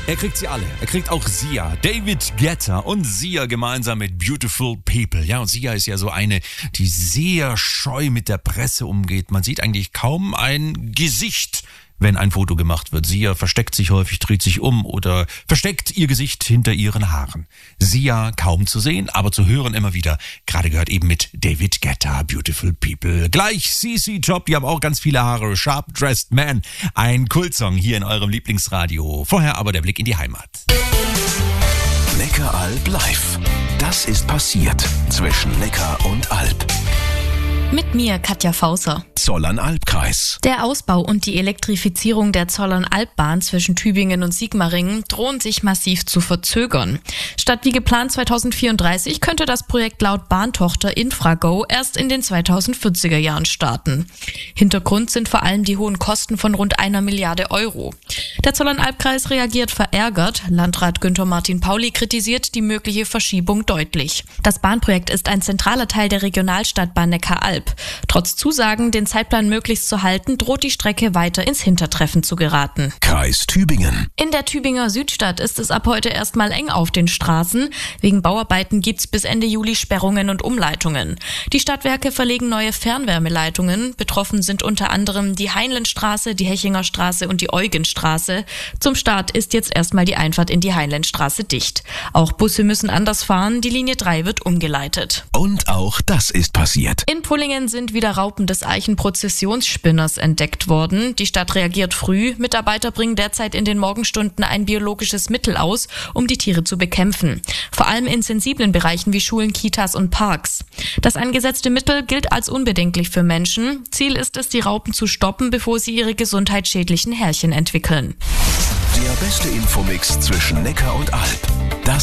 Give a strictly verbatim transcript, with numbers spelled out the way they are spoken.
Er kriegt sie alle. Er kriegt auch Sia, David Guetta und Sia gemeinsam mit Beautiful People. Ja, und Sia ist ja so eine, die sehr scheu mit der Presse umgeht. Man sieht eigentlich kaum ein Gesicht, wenn ein Foto gemacht wird. Sia versteckt sich häufig, dreht sich um oder versteckt ihr Gesicht hinter ihren Haaren. Sia kaum zu sehen, aber zu hören immer wieder. Gerade gehört eben mit David Guetta, Beautiful People. Gleich C C Top, die haben auch ganz viele Haare. Sharp Dressed Man, ein Kultsong hier in eurem Lieblingsradio. Vorher aber der Blick in die Heimat. Neckaralb live. Das ist passiert zwischen Neckar und Alb. Mit mir, Katja Fauser. Zollernalbkreis. Der Ausbau und die Elektrifizierung der Zollernalbbahn zwischen Tübingen und Sigmaringen drohen sich massiv zu verzögern. Statt wie geplant zweitausendvierunddreißig könnte das Projekt laut Bahntochter Infrago erst in den zweitausendvierziger Jahren starten. Hintergrund sind vor allem die hohen Kosten von rund einer Milliarde Euro. Der Zollernalbkreis reagiert verärgert. Landrat Günther Martin Pauli kritisiert die mögliche Verschiebung deutlich. Das Bahnprojekt ist ein zentraler Teil der Regionalstadtbahn Neckaralb. Trotz Zusagen, den Zeitplan möglichst zu halten, droht die Strecke weiter ins Hintertreffen zu geraten. Kreis Tübingen. In der Tübinger Südstadt ist es ab heute erstmal eng auf den Straßen. Wegen Bauarbeiten gibt's bis Ende Juli Sperrungen und Umleitungen. Die Stadtwerke verlegen neue Fernwärmeleitungen. Betroffen sind unter anderem die Heinlenstraße, die Hechinger Straße und die Eugenstraße. Zum Start ist jetzt erstmal die Einfahrt in die Heinlenstraße dicht. Auch Busse müssen anders fahren. Die Linie drei wird umgeleitet. Und auch das ist passiert. In Pullingen sind wieder Raupen des Eichenprozessionsspinners entdeckt worden. Die Stadt reagiert früh. Mitarbeiter bringen derzeit in den Morgenstunden ein biologisches Mittel aus, um die Tiere zu bekämpfen. Vor allem in sensiblen Bereichen wie Schulen, Kitas und Parks. Das eingesetzte Mittel gilt als unbedenklich für Menschen. Ziel ist es, die Raupen zu stoppen, bevor sie ihre gesundheitsschädlichen Härchen entwickeln. Der beste Infomix zwischen Neckar und Alb. Das